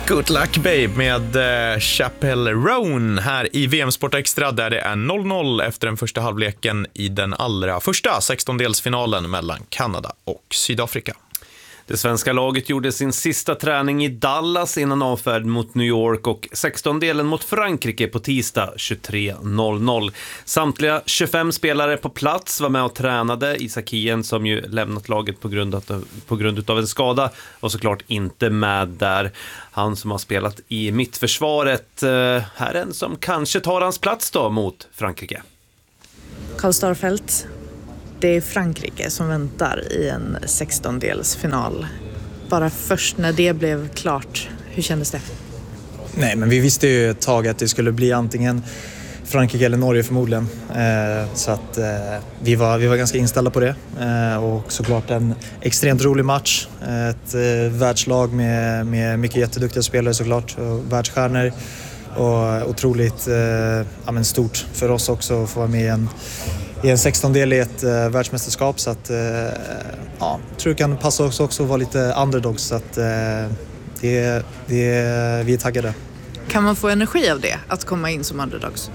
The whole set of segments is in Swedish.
Good Luck Babe med Chappell Roan här i VM Sport Extra, där det är 0-0 efter den första halvleken i den allra första 16-delsfinalen mellan Kanada och Sydafrika. Det svenska laget gjorde sin sista träning i Dallas innan avfärd mot New York och 16-delen mot Frankrike på tisdag 23.00. Samtliga 25 spelare på plats var med och tränade. Isak Hien, som ju lämnat laget på grund av en skada, och såklart inte med där. Han som har spelat i mittförsvaret, här är en som kanske tar hans plats då mot Frankrike. Karl Starfelt. Det är Frankrike som väntar i en 16-delsfinal. Bara först när det blev klart, hur kändes det? Nej, men vi visste ju ett tag att det skulle bli antingen Frankrike eller Norge förmodligen. Så att vi var ganska inställda på det. Och såklart en extremt rolig match. Ett världslag med mycket jätteduktiga spelare såklart. Och världsstjärnor. Och otroligt stort för oss också att få vara med i en 16-del i ett världsmästerskap, så att tror det kan passa oss också att vara lite underdogs, så att vi är taggade. Kan man få energi av det, att komma in som underdogs?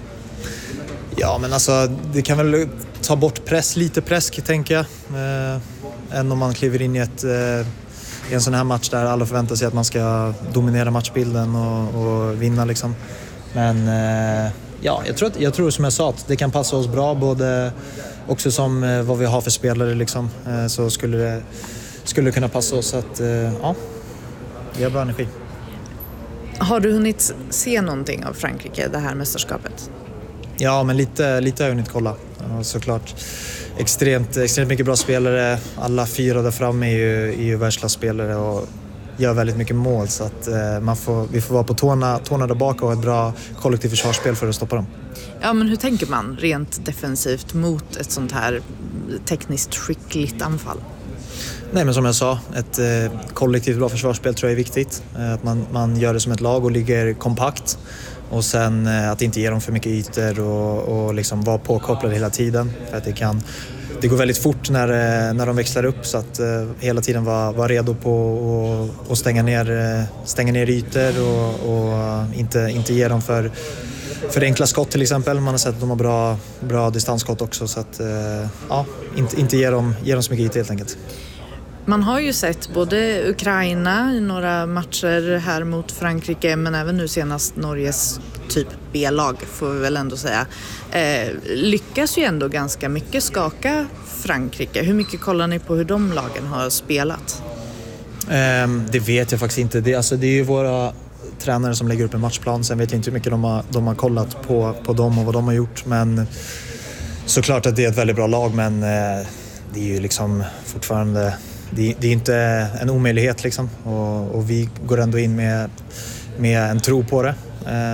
Ja, men alltså det kan väl ta bort lite press tänker jag, än om man kliver in i en sån här match där alla förväntar sig att man ska dominera matchbilden och vinna liksom. Men jag tror som jag sa att det kan passa oss bra, både också som vad vi har för spelare liksom, så skulle det kunna passa oss, att vi har bra energi. Har du hunnit se någonting av Frankrike, det här mästerskapet? Ja, men lite har jag hunnit kolla. Såklart extremt mycket bra spelare. Alla 4 där framme är ju världsklasspelare och gör väldigt mycket mål, så att vi får vara på tårna där bak och ha ett bra kollektivt försvarsspel för att stoppa dem. Ja, men hur tänker man rent defensivt mot ett sånt här tekniskt skickligt anfall? Nej, men som jag sa, ett kollektivt bra försvarsspel tror jag är viktigt. Att man gör det som ett lag och ligger kompakt. Och sen att inte ge dem för mycket ytor och liksom vara påkopplade hela tiden. För att det går väldigt fort när de växlar upp, så att hela tiden vara redo på att stänga ner ytor och inte ge dem för enkla skott till exempel. Man har sett att de har bra distansskott också, så att inte ge dem så mycket ytor helt enkelt. Man har ju sett både Ukraina i några matcher här mot Frankrike, men även nu senast Norges typ B-lag får vi väl ändå säga. Lyckas ju ändå ganska mycket skaka Frankrike. Hur mycket kollar ni på hur de lagen har spelat? Det vet jag faktiskt inte. Det är ju våra tränare som lägger upp en matchplan. Sen vet jag inte hur mycket de har kollat på dem och vad de har gjort. Men såklart att det är ett väldigt bra lag, men det är ju liksom fortfarande... Det är inte en omöjlighet liksom, och vi går ändå in med en tro på det,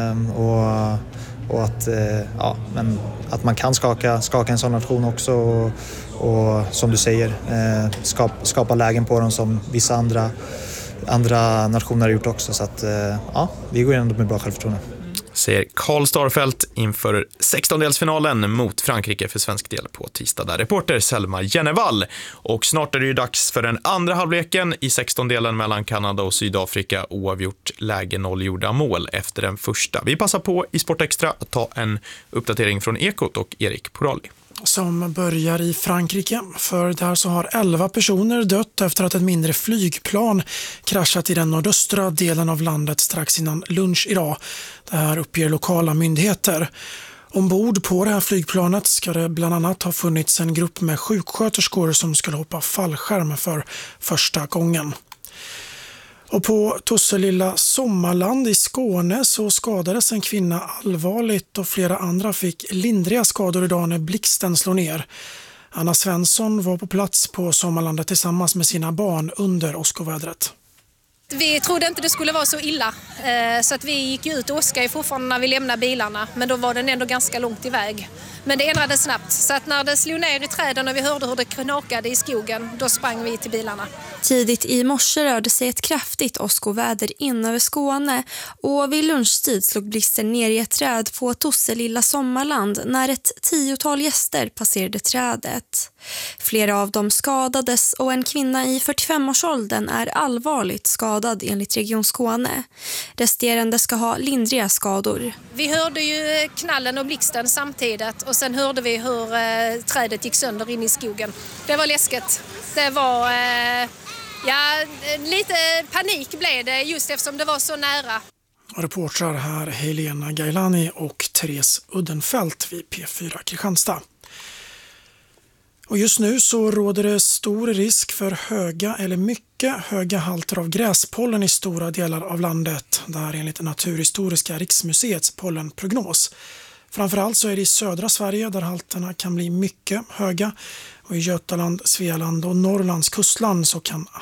och att man kan skaka en sån nation också, och som du säger skapa lägen på dem som vissa andra nationer har gjort också, så att vi går ändå med bra självförtroende. Säger Karl Starfelt inför 16-delsfinalen mot Frankrike för svensk del på tisdag, där reporter Selma Jennevall. Och snart är det ju dags för den andra halvleken i 16-delen mellan Kanada och Sydafrika, oavgjort läge 0 gjorda mål efter den första. Vi passar på i Sport Extra att ta en uppdatering från Ekot och Erik Poralli. Som börjar i Frankrike, för där så har 11 personer dött efter att ett mindre flygplan kraschat i den nordöstra delen av landet strax innan lunch idag. Det här uppger lokala myndigheter. Ombord på det här flygplanet ska det bland annat ha funnits en grupp med sjuksköterskor som skulle hoppa fallskärm för första gången. Och på Tosselilla Sommarland i Skåne så skadades en kvinna allvarligt och flera andra fick lindriga skador idag när blixten slår ner. Anna Svensson var på plats på Sommarlandet tillsammans med sina barn under åskovädret. Vi trodde inte det skulle vara så illa, så att vi gick ut och åskade fortfarande när vi lämnade bilarna, men då var den ändå ganska långt iväg. Men det ändrade snabbt, så att när det slog ner i träden och vi hörde hur det knakade i skogen, då sprang vi till bilarna. Tidigt i morse rörde sig ett kraftigt åskoväder in över Skåne och vid lunchtid slog blixten ner i ett träd på Tosselilla Sommarland när ett 10-tal gäster passerade trädet. Flera av dem skadades och en kvinna i 45-årsåldern är allvarligt skadad. skadad enligt Region Skåne. Resterande ska ha lindriga skador. Vi hörde ju knallen och blixten samtidigt och sen hörde vi hur trädet gick sönder in i skogen. Det var läskigt. Det var lite panik blev det just eftersom det var så nära. Reportrar här Helena Gailani och Therese Uddenfelt vid P4 Kristianstad. Och just nu så råder det stor risk för höga eller mycket höga halter av gräspollen i stora delar av landet. Det här enligt Naturhistoriska riksmuseets pollenprognos. Framförallt så är det i södra Sverige där halterna kan bli mycket höga. Och i Götaland, Svealand och Norrlands kustland så kan